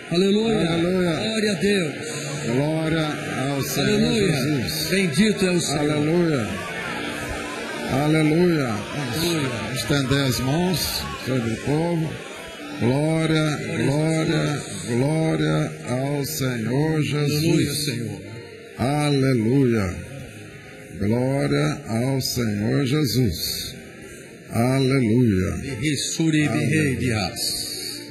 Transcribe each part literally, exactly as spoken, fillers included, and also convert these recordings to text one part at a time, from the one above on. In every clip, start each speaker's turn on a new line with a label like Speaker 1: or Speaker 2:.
Speaker 1: Aleluia.
Speaker 2: Aleluia.
Speaker 1: Glória a Deus.
Speaker 2: Glória ao Senhor
Speaker 1: Aleluia.
Speaker 2: Jesus.
Speaker 1: Bendito é o Senhor.
Speaker 2: Aleluia. Aleluia.
Speaker 1: Aleluia.
Speaker 2: Vamos estender as mãos sobre o povo. Glória, glória, glória ao Senhor Jesus.
Speaker 1: Aleluia, Senhor.
Speaker 2: Aleluia. Glória ao Senhor Jesus. Aleluia.
Speaker 1: Bihissuri bihei bihas.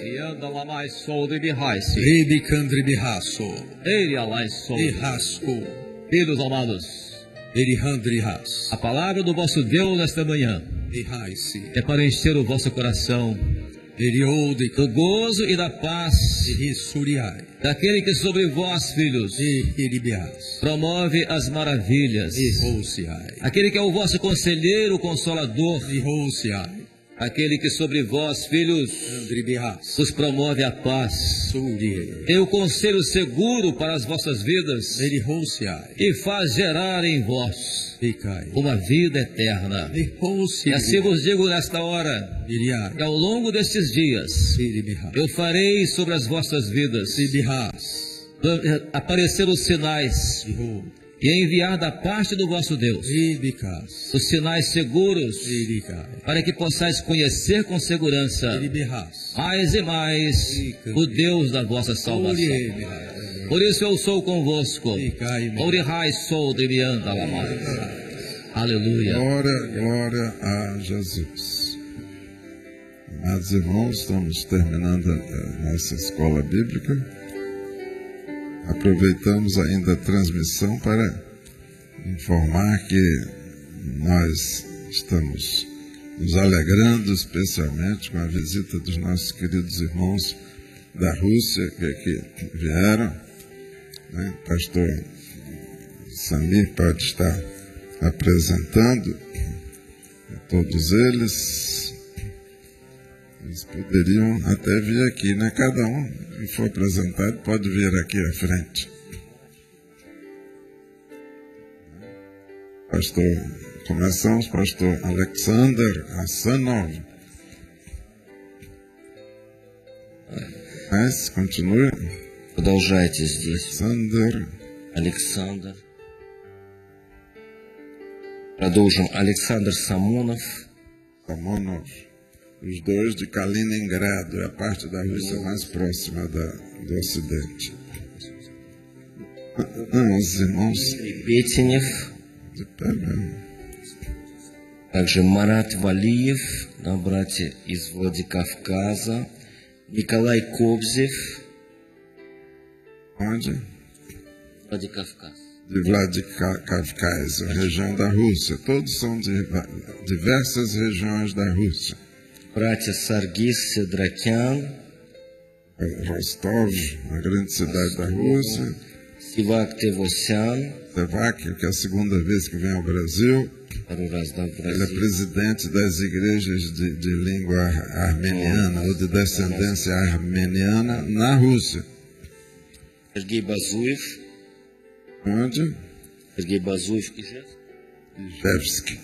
Speaker 1: Ribicandri bihasso. Bihasco.
Speaker 3: Filhos amados,
Speaker 1: Erihandri has.
Speaker 3: a palavra do vosso Deus nesta manhã
Speaker 1: Bihaisi.
Speaker 3: é para encher o vosso coração
Speaker 1: Eriolde.
Speaker 3: do gozo e da paz
Speaker 1: Bihissuriai.
Speaker 3: daquele que sobre vós, filhos,
Speaker 1: Bihiribihas.
Speaker 3: promove as maravilhas,
Speaker 1: Bihousiai.
Speaker 3: aquele que é o vosso conselheiro, consolador,
Speaker 1: Bihousiai.
Speaker 3: aquele que sobre vós, filhos,
Speaker 1: Andri bihas.
Speaker 3: vos promove a paz,
Speaker 1: Suri.
Speaker 3: tem o conselho seguro para as vossas vidas
Speaker 1: Erihousiai.
Speaker 3: e faz gerar em vós
Speaker 1: Bikai.
Speaker 3: uma vida eterna. E
Speaker 1: Bihousi.
Speaker 3: assim vos digo nesta hora,
Speaker 1: Iriai.
Speaker 3: que ao longo destes dias
Speaker 1: Biribihas.
Speaker 3: eu farei sobre as vossas vidas
Speaker 1: Bihas.
Speaker 3: aparecer os sinais
Speaker 1: Bihu.
Speaker 3: e enviar da parte do vosso Deus
Speaker 1: Ribikas.
Speaker 3: os sinais seguros
Speaker 1: Irikai.
Speaker 3: para que possais conhecer com segurança
Speaker 1: Biribihas.
Speaker 3: mais e mais o Deus da vossa salvação. Por isso eu sou convosco. Orihai sou de mianda lamais. Aleluia.
Speaker 2: Glória, glória a Jesus. Amados irmãos, estamos terminando a nossa escola bíblica. Aproveitamos ainda a transmissão para informar que nós estamos nos alegrando especialmente com a visita dos nossos queridos irmãos da Rússia que aqui vieram. Né? Pastor Samir pode estar apresentando a todos eles. Eles poderiam até vir aqui, né? Cada um que for apresentado pode vir aqui à frente. Pastor, começamos, pastor Alexander Hassanov. Mas, continue.
Speaker 4: Продолжайте здесь.
Speaker 2: Alexander
Speaker 4: Александр. Продолжим. Александр Самонов.
Speaker 2: Samonov. Os dois de Kaliningrado, é a parte da Rússia mais próxima da, do Ocidente. Não, os irmãos
Speaker 4: Петенев.
Speaker 2: de pé mesmo.
Speaker 4: Также Марат Валиев, да, братья из Владикавказа. Николай Кобзев.
Speaker 2: Onde?
Speaker 4: Владикавказ.
Speaker 2: De Vladikavkaz, região da Rússia. Todos são de diversas regiões da Rússia.
Speaker 4: Братья Саргис Седракян.
Speaker 2: Rostov, uma grande cidade da Rússia.
Speaker 4: Сивак Тевосян.
Speaker 2: Sevak, que é a segunda vez que vem ao Brasil.
Speaker 4: Второй раз, да, в
Speaker 2: Ele é
Speaker 4: Бразилии.
Speaker 2: presidente das igrejas de, de língua armeniana ou de descendência armeniana na Rússia.
Speaker 4: Сергей Базуев.
Speaker 2: Onde?
Speaker 4: Сергей Базуев Ижевск.
Speaker 2: Ijevsk.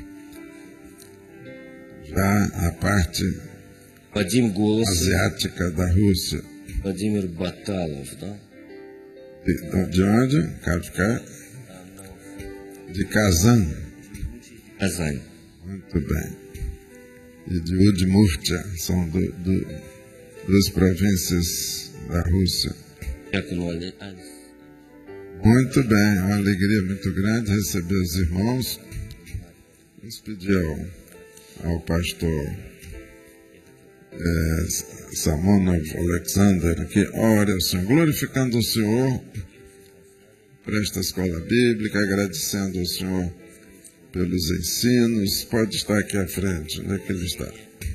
Speaker 2: Já a parte
Speaker 4: Вадим Голосов.
Speaker 2: asiática da Rússia.
Speaker 4: Владимир Баталов, да?
Speaker 2: De, de onde? Kavkaz? De Kazan.
Speaker 4: Казань.
Speaker 2: Muito bem. E de Udmurtia, são do, do, duas províncias da Rússia.
Speaker 4: Дякую, Али- Али-
Speaker 2: Muito bem, é uma alegria muito grande receber os irmãos. Vamos pedir ao, ao pastor é, Samonov Alexander que ore ao Senhor, glorificando o Senhor por esta escola bíblica, agradecendo ao Senhor pelos ensinos. Pode estar aqui à frente, onde é que ele está?